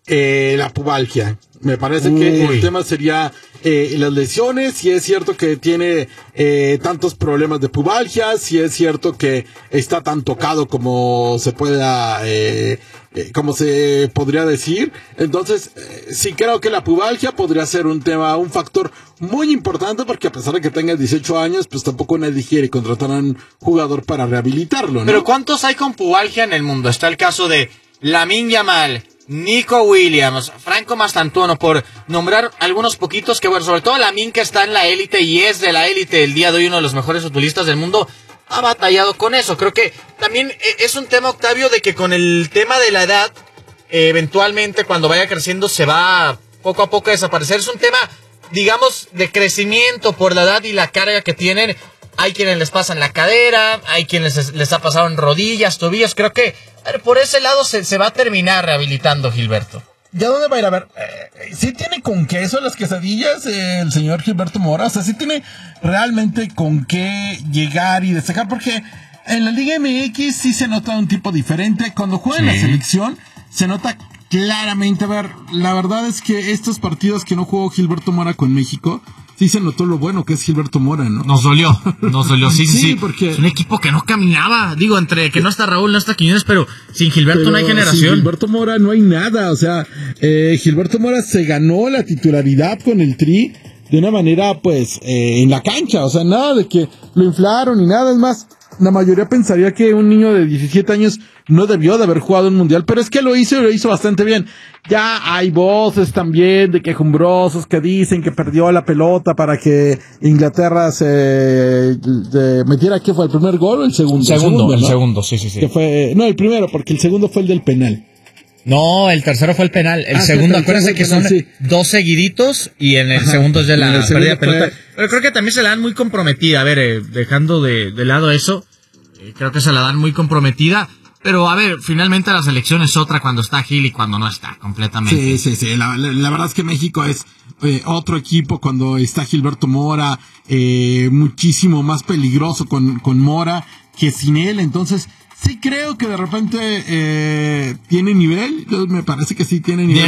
la pubalgia. Me parece que el tema sería las lesiones, si es cierto que tiene tantos problemas de pubalgia, si es cierto que está tan tocado como se pueda, como se podría decir. Entonces, sí creo que la pubalgia podría ser un factor muy importante, porque a pesar de que tenga 18 años, pues tampoco nadie quiere contratar a un jugador para rehabilitarlo, ¿no? Pero ¿cuántos hay con pubalgia en el mundo? Está el caso de Lamine Yamal, Nico Williams, Franco Mastantuono, por nombrar algunos poquitos que, bueno, sobre todo Lamine, que está en la élite y es de la élite el día de hoy, uno de los mejores futbolistas del mundo, ha batallado con eso. Creo que también es un tema, Octavio, de que con el tema de la edad, eventualmente cuando vaya creciendo se va poco a poco a desaparecer. Es un tema, digamos, de crecimiento por la edad y la carga que tienen. Hay quienes les pasan la cadera, hay quienes les ha pasado en rodillas, tobillos. Creo que por ese lado se va a terminar rehabilitando, Gilberto. ¿Ya dónde va a ir? A ver, ¿sí tiene con queso las quesadillas el señor Gilberto Mora? O sea, ¿sí tiene realmente con qué llegar y destacar? Porque en la Liga MX sí se nota un tipo diferente. Cuando juega en la selección, se nota claramente. A ver, la verdad es que estos partidos que no jugó Gilberto Mora con México, sí se notó lo bueno que es Gilberto Mora, ¿no? Nos dolió, sí. Porque es un equipo que no caminaba. Digo, entre que no está Raúl, no está Quiñones, pero sin Gilberto no hay generación. Sin Gilberto Mora no hay nada. O sea, Gilberto Mora se ganó la titularidad con el Tri de una manera, pues, en la cancha. O sea, nada de que lo inflaron ni nada. Es más, la mayoría pensaría que un niño de 17 años no debió de haber jugado un mundial, pero es que lo hizo bastante bien. Ya hay voces también de quejumbrosos que dicen que perdió la pelota para que Inglaterra se metiera. ¿Qué fue? ¿El primer gol o el segundo? El segundo, sí. Que fue, no, el primero, porque el segundo fue el del penal. No, el tercero fue el penal. El segundo, acuérdense que son dos seguiditos y en el segundo es de la pérdida de pelota. Pero creo que también se la dan muy comprometida. A ver, dejando de lado eso, creo que se la dan muy comprometida. Pero, a ver, finalmente la selección es otra cuando está Gil y cuando no está, completamente. Sí. La verdad es que México es otro equipo cuando está Gilberto Mora, muchísimo más peligroso con Mora que sin él. Entonces, sí creo que de repente tiene nivel. Me parece que sí tiene nivel.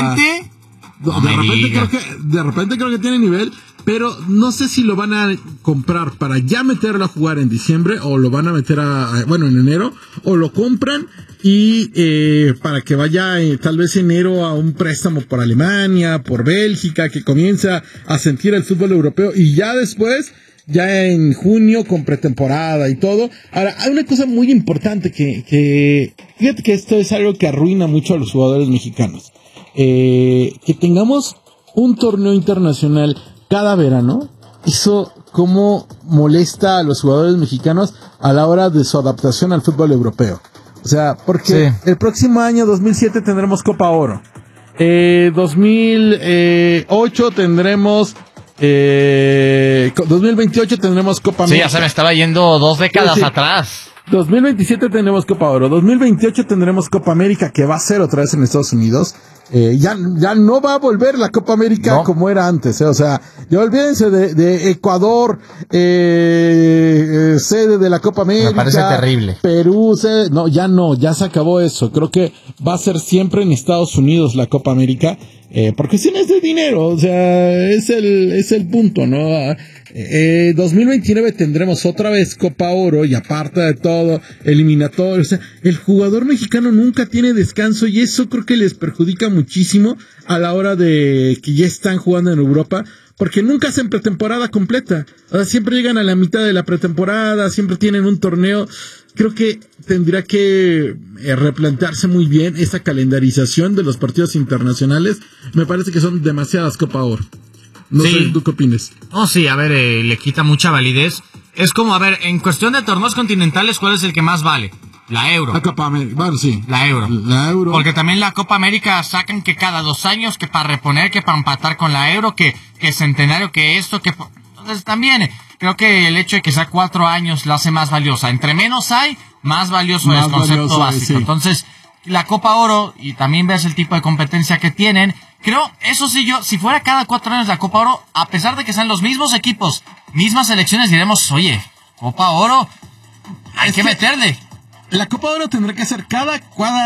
De repente creo que tiene nivel, pero no sé si lo van a comprar para ya meterlo a jugar en diciembre, o lo van a meter en enero, o lo compran y para que vaya tal vez enero a un préstamo por Alemania, por Bélgica, que comienza a sentir el fútbol europeo, y ya después, ya en junio con pretemporada y todo. Ahora, hay una cosa muy importante que fíjate que esto es algo que arruina mucho a los jugadores mexicanos. Que tengamos un torneo internacional cada verano, eso cómo molesta a los jugadores mexicanos a la hora de su adaptación al fútbol europeo. O sea, porque el próximo año 2007 tendremos Copa Oro, 2008 tendremos 2028 tendremos Copa América. Sí, ya se me estaba yendo 2 décadas atrás. 2027 tendremos Copa Oro, 2028 tendremos Copa América, que va a ser otra vez en Estados Unidos. Ya no va a volver la Copa América como era antes, o sea, ya olvídense de Ecuador, sede de la Copa América. Me parece terrible. Perú, ya se acabó eso. Creo que va a ser siempre en Estados Unidos la Copa América, porque si no es de dinero, o sea, es el punto, ¿no? 2029 tendremos otra vez Copa Oro, y aparte de todo, eliminatorio. O sea, el jugador mexicano nunca tiene descanso, y eso creo que les perjudica muchísimo a la hora de que ya están jugando en Europa, porque nunca hacen pretemporada completa. O sea, siempre llegan a la mitad de la pretemporada, siempre tienen un torneo. Creo que tendría que replantearse muy bien esa calendarización de los partidos internacionales. Me parece que son demasiadas Copa Oro. No sé, ¿tú qué opinas? No, sí, a ver, le quita mucha validez. Es como, a ver, en cuestión de torneos continentales, ¿cuál es el que más vale? La Euro. La Copa América, bueno, sí. La Euro. La Euro. Porque también la Copa América sacan que cada 2 años, que para reponer, que para empatar con la Euro, que centenario, que esto, que... Entonces también, creo que el hecho de que sea 4 años la hace más valiosa. Entre menos hay, más valioso es el concepto básico. Sí. Entonces, la Copa Oro, y también ves el tipo de competencia que tienen... Creo, eso sí, si fuera cada 4 años la Copa Oro, a pesar de que sean los mismos equipos, mismas selecciones, diremos, oye, Copa Oro, hay que meterle. la Copa Oro tendrá que ser cada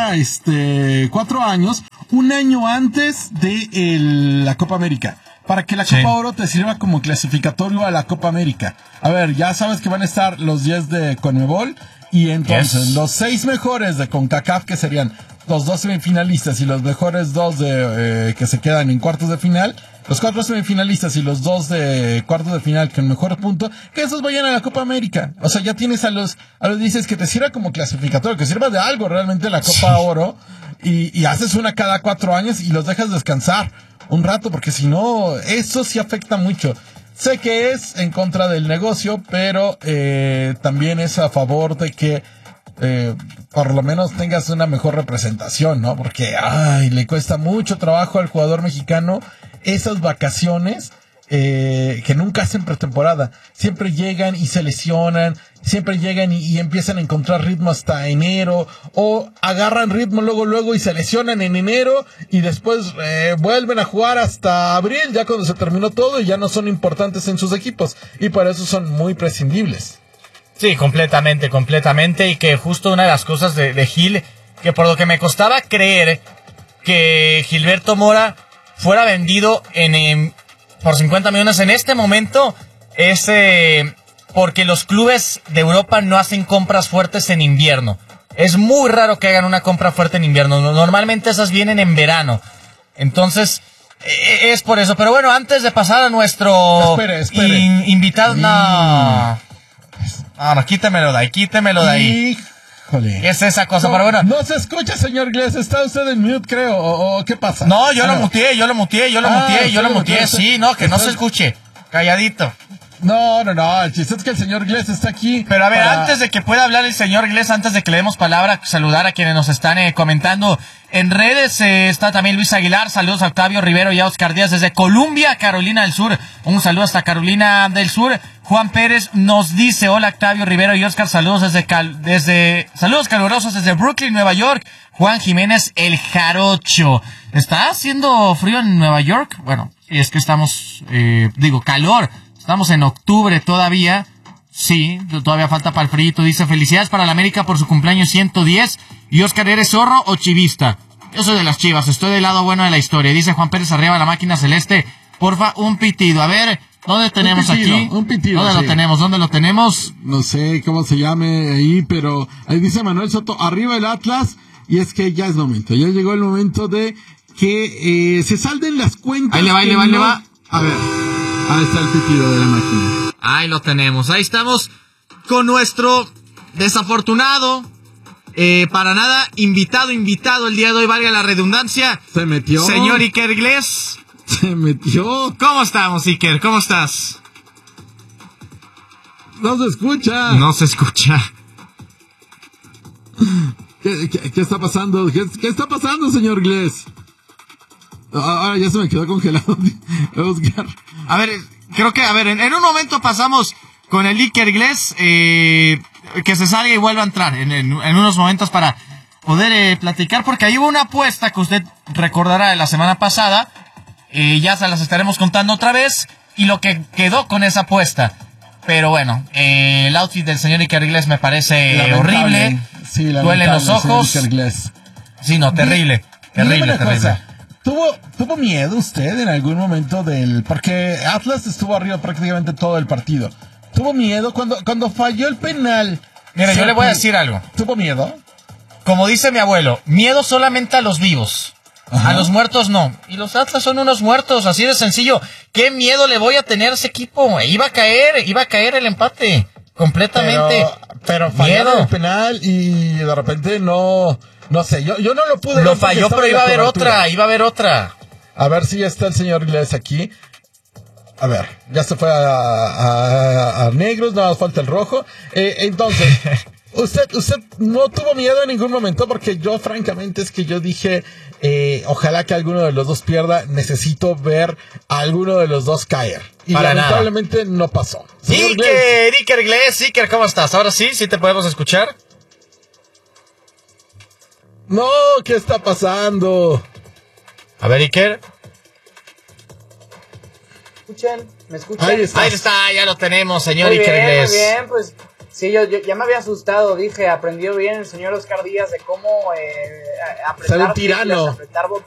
4 años, un año antes de la Copa América, para que la Copa Oro te sirva como clasificatorio a la Copa América. A ver, ya sabes que van a estar los 10 de CONMEBOL, y entonces los 6 mejores de CONCACAF, que serían los 2 semifinalistas y los mejores 2 que se quedan en cuartos de final, los 4 semifinalistas y los 2 de cuartos de final con mejor punto, que esos vayan a la Copa América. O sea, ya tienes a los dices que te sirva como clasificatorio, que sirva de algo realmente la Copa Oro, y haces una cada 4 años y los dejas descansar un rato, porque si no, eso sí afecta mucho. Sé que es en contra del negocio, pero también es a favor de que por lo menos tengas una mejor representación, ¿no? Porque, le cuesta mucho trabajo al jugador mexicano esas vacaciones que nunca hacen pretemporada. Siempre llegan y se lesionan, siempre llegan y empiezan a encontrar ritmo hasta enero, o agarran ritmo luego y se lesionan en enero y después vuelven a jugar hasta abril, ya cuando se terminó todo, y ya no son importantes en sus equipos, y por eso son muy prescindibles. Sí, completamente, y que justo una de las cosas de Gil, que por lo que me costaba creer que Gilberto Mora fuera vendido por 50 millones en este momento, es porque los clubes de Europa no hacen compras fuertes en invierno. Es muy raro que hagan una compra fuerte en invierno. Normalmente esas vienen en verano. Entonces, es por eso. Pero bueno, antes de pasar a nuestro invitado... No, quítemelo de ahí. Híjole. ¿Qué es esa cosa? No, pero bueno. No se escucha, señor Iglesias. Está usted en mute, creo. ¿O qué pasa? No, yo lo muteé. Sí, no, que no se escuche. Calladito. No. El chiste es que el señor Iglesias está aquí. Pero a ver, antes de que pueda hablar el señor Iglesias, antes de que le demos palabra, saludar a quienes nos están comentando en redes. Está también Luis Aguilar. Saludos a Octavio Rivero y a Oscar Díaz desde Columbia, Carolina del Sur. Un saludo hasta Carolina del Sur. Juan Pérez nos dice: hola Octavio Rivero y Oscar, saludos saludos calurosos desde Brooklyn, Nueva York. Juan Jiménez el Jarocho. ¿Está haciendo frío en Nueva York? Bueno, es que estamos, calor. Estamos en octubre todavía. Sí, todavía falta para el frío. Dice: felicidades para la América por su cumpleaños 110. Y Oscar, ¿eres zorro o chivista? Yo soy de las Chivas, estoy del lado bueno de la historia. Dice Juan Pérez: arriba la máquina celeste. Porfa, un pitido. A ver, ¿dónde tenemos aquí? Un pitido. ¿Dónde lo tenemos? No sé cómo se llame ahí, pero ahí dice Manuel Soto: arriba el Atlas. Y es que ya es momento. Ya llegó el momento de que se salden las cuentas. Ahí le va. A ver, ahí está el pitido de la máquina. Ahí lo tenemos. Ahí estamos con nuestro desafortunado, para nada invitado el día de hoy, valga la redundancia. Se metió. Señor Iker Iglesias. Se metió. ¿Cómo estamos, Iker? ¿Cómo estás? No se escucha. No se escucha. ¿Qué está pasando? ¿Qué está pasando, señor Iglesias? Ahora ya se me quedó congelado. Oscar. A ver, creo que, en un momento pasamos con el Iker Iglesias, que se salga y vuelva a entrar en unos momentos para poder platicar, porque ahí hubo una apuesta que usted recordará de la semana pasada. Ya se las estaremos contando otra vez, y lo que quedó con esa apuesta. Pero bueno, el outfit del señor Iker Iglesias me parece horrible. Sí, duele en los ojos. Sí, no, terrible. Terrible. ¿Tuvo miedo usted en algún momento porque Atlas estuvo arriba prácticamente todo el partido? ¿Tuvo miedo cuando falló el penal? Mira, yo le voy a decir algo. ¿Tuvo miedo? Como dice mi abuelo, miedo solamente a los vivos. Ajá. A los muertos no. Y los Atlas son unos muertos, así de sencillo. ¿Qué miedo le voy a tener a ese equipo? Iba a caer el empate. Completamente. Pero fallaron el penal y de repente no sé, yo no lo pude. Lo falló, pero iba a haber otra. A ver si ya está el señor Iglesias aquí. A ver, ya se fue a negros, nada más falta el rojo. Entonces, usted no tuvo miedo en ningún momento, porque yo francamente es que yo dije, ojalá que alguno de los dos pierda, necesito ver a alguno de los dos caer. Y lamentablemente no pasó. Iker Iglesias, ¿cómo estás? Ahora sí te podemos escuchar. No, ¿qué está pasando? A ver, Iker. ¿Me escuchan? Ahí está, ya lo tenemos, señor Iker Iglesias. Muy bien, pues Sí, yo ya me había asustado, dije, aprendió bien el señor Oscar Díaz de cómo Ser un tirano. apretar